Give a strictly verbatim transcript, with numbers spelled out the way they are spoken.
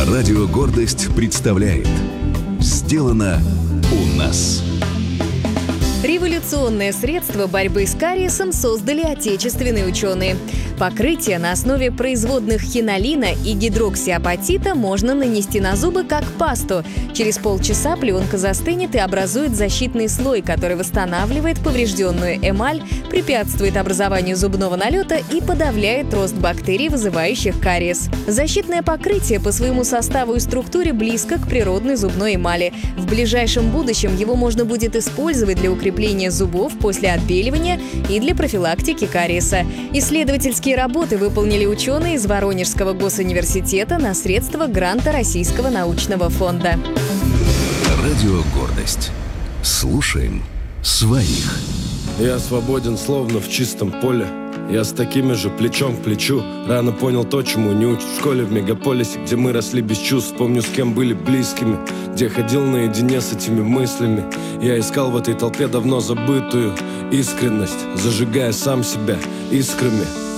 Радио «Гордость» представляет «Сделано у нас». Революционное средство борьбы с кариесом создали отечественные ученые. Покрытие на основе производных хинолина и гидроксиапатита можно нанести на зубы как пасту. Через полчаса пленка застынет и образует защитный слой, который восстанавливает поврежденную эмаль, препятствует образованию зубного налета и подавляет рост бактерий, вызывающих кариес. Защитное покрытие по своему составу и структуре близко к природной зубной эмали. В ближайшем будущем его можно будет использовать для укрепления зубов после отбеливания и для профилактики кариеса. Исследовательские работы выполнили ученые из Воронежского госуниверситета на средства гранта Российского научного фонда. Радио «Гордость». Слушаем своих. Я свободен, словно в чистом поле. Я с такими же плечом к плечу. Рано понял то, чему не учат в школе в мегаполисе, где мы росли без чувств. Помню, с кем были близкими, где ходил наедине с этими мыслями. Я искал в этой толпе давно забытую искренность, зажигая сам себя искрами.